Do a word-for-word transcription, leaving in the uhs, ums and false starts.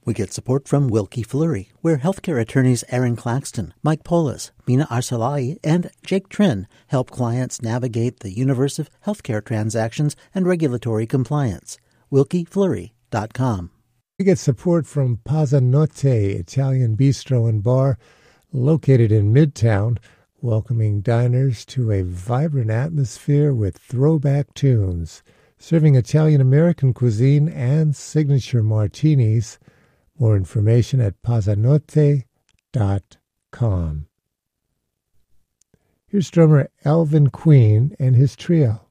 We get support from Wilkie Fleury, where healthcare attorneys Aaron Claxton, Mike Polis, Mina Arsalai, and Jake Trin help clients navigate the universe of healthcare transactions and regulatory compliance. wilkie fleury dot com. We get support from Pazzanotte Italian Bistro and Bar, located in Midtown, welcoming diners to a vibrant atmosphere with throwback tunes, serving Italian-American cuisine and signature martinis. More information at pazzanotte dot com. Here's drummer Alvin Queen and his trio.